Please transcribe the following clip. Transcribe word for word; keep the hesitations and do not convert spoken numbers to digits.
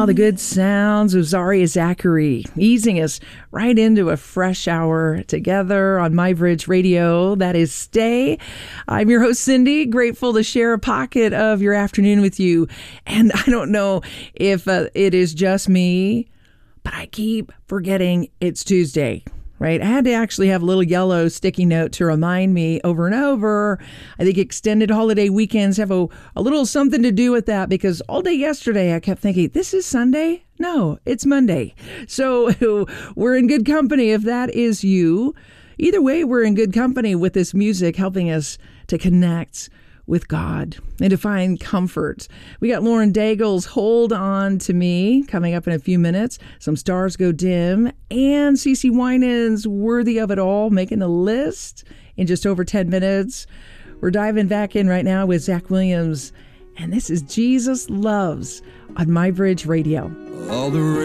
Oh, the good sounds of Zaria Zachary, easing us right into a fresh hour together on MyBridge Radio. That is Stay. I'm your host, Cindy, grateful to share a pocket of your afternoon with you. And I don't know if uh, it is just me, but I keep forgetting it's Tuesday. Right? I had to actually have a little yellow sticky note to remind me over and over. I think extended holiday weekends have a, a little something to do with that, because all day yesterday I kept thinking, this is Sunday? No, it's Monday. So we're in good company if that is you. Either way, we're in good company with this music helping us to connect with God and to find comfort. We got Lauren Daigle's Hold On to Me coming up in a few minutes. Some Stars Go Dim, and CeCe Winans' Worthy of It All making the list in just over ten minutes. We're diving back in right now with Zach Williams, and this is Jesus Loves on MyBridge Radio. All the